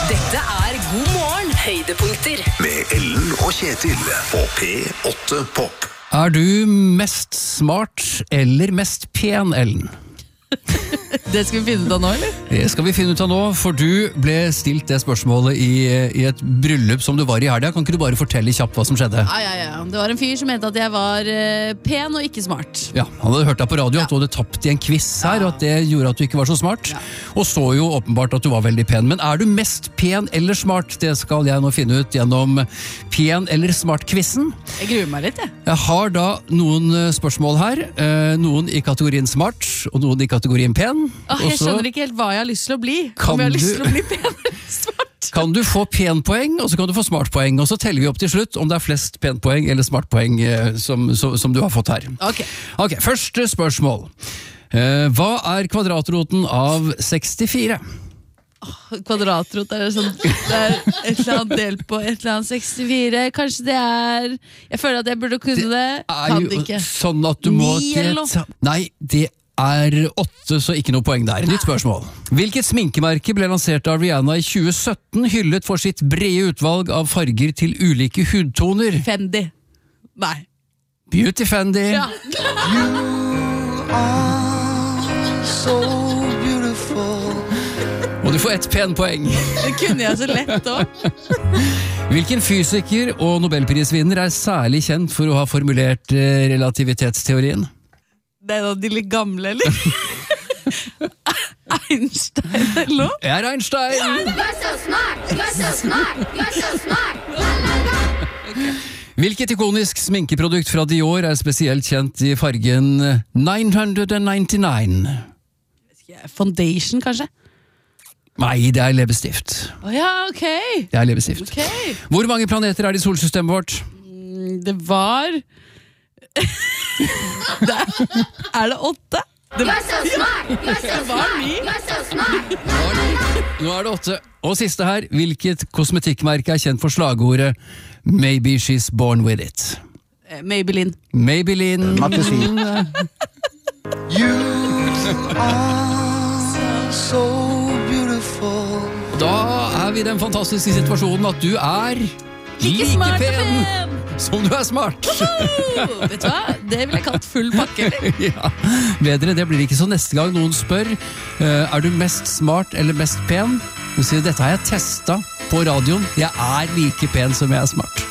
Dette God morgen, høydepunkter. Med Ellen og Kjetil på P8 Pop. Er du mest smart eller mest pen, Ellen? Det skal vi finne ut av nå, eller? Det skal vi finne ut av nå, for du ble stilt det spørsmålet i et bryllup som du var i helga. Kan ikke du bare fortelle kjapt hva som skjedde? Ja. Det var en fyr som mente at jeg var pen og ikke smart. Ja, han hadde hørt deg på radio at du hadde tapt i en quiz her, og at det gjorde at du ikke var så smart. Og så jo åpenbart at du var veldig pen. Men er du mest pen eller smart? Det skal jeg nå finne ut gjennom pen eller smart-quizen. Jeg gruer meg litt, jeg. Jeg har da noen spørsmål her. Noen i kategorien smart, og noen i kategorien pen. Jeg skjønner ikke helt hva jeg har lyst til å bli. Om jeg har lyst til å bli pen eller smart. Kan du få penpoeng, og så kan du få smartpoeng. Og så teller vi opp til slutt om det er flest penpoeng eller smartpoeng som du har fått her. Ok, første spørsmål. Hva er kvadratroten av 64? Kvadratrot er det sånn. Det er et eller annet delt på et eller annet 64. Kanskje det er... Jeg føler at jeg burde kunne det. Kan det ikke. Sånn at du må... 9 eller noe? Nei, det er 8, så ikke noe poeng der. Nytt spørsmål. Hvilket sminkemerke ble lansert av Rihanna i 2017, hyllet for sitt brede utvalg av farger til ulike hudtoner? Fendi. Nei. Beauty Fendi. Ja. You are so beautiful. Og du får 1 penpoeng. Det kunne jeg så lett også. Hvilken fysiker og nobelprisvinner er særlig kjent for å ha formulert relativitetsteorien? Det er de litt gamle, eller? Einstein, eller noe? Det er Einstein! You're so smart! You're so smart! You're so smart! La, la, la. Hvilket ikonisk sminkeprodukt fra Dior er spesielt kjent i fargen 999? Foundation, kanskje? Nei, det er leppestift. Ja, ok. Det er leppestift. Ok. Hvor mange planeter er det i solsystemet vårt? Det var... Er det 8? You're so smart! You're so smart! You're so smart! La, la, la. Nå er det 8. Og siste her, hvilket kosmetikkmerke er kjent for slagordet Maybe she's born with it? Maybelline. Maybelline. You are so beautiful. Da er vi i den fantastiske situasjonen at du er like smart og pen pen som du er smart. Vet du hva? Det vil jeg kalt full pakke, eller? Ja, bedre, det blir ikke så neste gang noen spør er du mest smart eller mest pen? Du sier, dette har jeg testet på radioen. Jeg er like pen som jeg er smart.